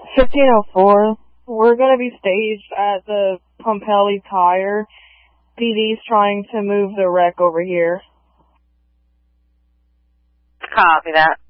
1504. We're going to be staged at the Pumpelly Tire. PD's trying to move the wreck over here. Copy that.